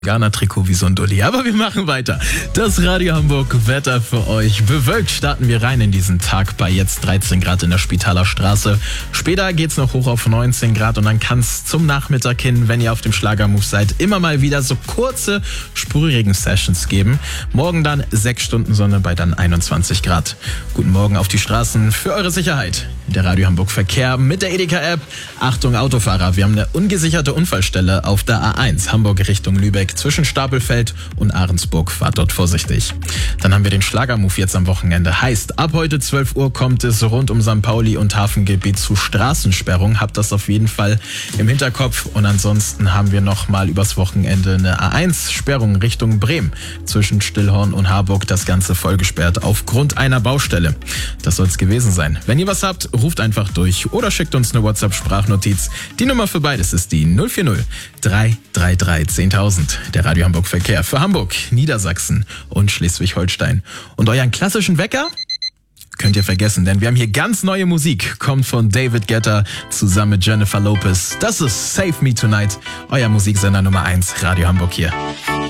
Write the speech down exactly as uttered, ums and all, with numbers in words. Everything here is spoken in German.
Ghana-Trikot wie so ein Dulli. Aber wir machen weiter. Das Radio Hamburg Wetter für euch. Bewölkt starten wir rein in diesen Tag bei jetzt dreizehn Grad in der Spitaler Straße. Später geht's noch hoch auf neunzehn Grad und dann kann's zum Nachmittag hin, wenn ihr auf dem Schlagermove seid, immer mal wieder so kurze Sprühregen-Sessions geben. Morgen dann sechs Stunden Sonne bei dann einundzwanzig Grad. Guten Morgen auf die Straßen für eure Sicherheit. Der Radio Hamburg Verkehr mit der Edeka-App. Achtung Autofahrer, wir haben eine ungesicherte Unfallstelle auf der A eins Hamburg Richtung Lübeck zwischen Stapelfeld und Ahrensburg. Fahrt dort vorsichtig. Dann haben wir den Schlagermove jetzt am Wochenende. Heißt, ab heute zwölf Uhr kommt es rund um Sankt Pauli und Hafengebiet zu Straßensperrung. Habt das auf jeden Fall im Hinterkopf. Und ansonsten haben wir noch mal übers Wochenende eine A eins Sperrung Richtung Bremen. Zwischen Stillhorn und Harburg das Ganze vollgesperrt aufgrund einer Baustelle. Das soll es gewesen sein. Wenn ihr was habt, ruft einfach durch oder schickt uns eine WhatsApp-Sprachnotiz. Die Nummer für beides ist die null vier null drei drei drei zehntausend. Der Radio Hamburg Verkehr für Hamburg, Niedersachsen und Schleswig-Holstein. Und euren klassischen Wecker könnt ihr vergessen, denn wir haben hier ganz neue Musik. Kommt von David Guetta zusammen mit Jennifer Lopez. Das ist Save Me Tonight, euer Musiksender Nummer eins, Radio Hamburg hier.